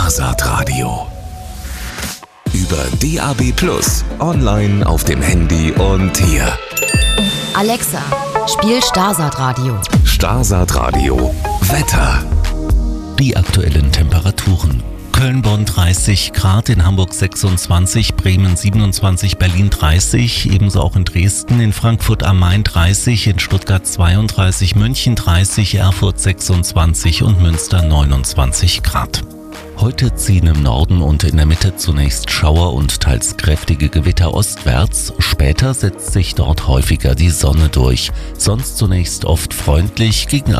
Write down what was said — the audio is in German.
Starsat Radio. Über DAB+, online auf dem Handy und hier. Alexa, spiel Starsat Radio. Starsat Radio. Wetter. Die aktuellen Temperaturen. Köln-Bonn 30 Grad, in Hamburg 26, Bremen 27, Berlin 30, ebenso auch in Dresden, in Frankfurt am Main 30, in Stuttgart 32, München 30, Erfurt 26 und Münster 29 Grad. Heute ziehen im Norden und in der Mitte zunächst Schauer und teils kräftige Gewitter ostwärts, später setzt sich dort häufiger die Sonne durch, sonst zunächst oft freundlich, gegen